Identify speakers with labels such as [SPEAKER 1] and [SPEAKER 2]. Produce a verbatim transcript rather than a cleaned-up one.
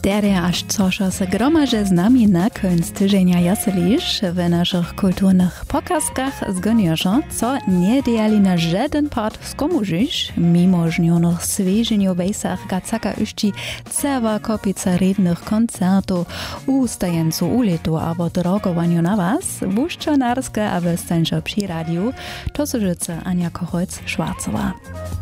[SPEAKER 1] Derje aż cożo se gromaże z nami na końc tydzienia jaselisz w naszych kulturnych pokazkach zgoniożo, co nie diali na żaden part skomużysz, mimo żnionych swieżeniowejsach gacaka uszci cała kopica rednych koncertów ustajencu uletu albo drogowaniu na was, wuszczonarska a wystańczo przy radiu, to służyce Ania Kochojc-Szwarcowa.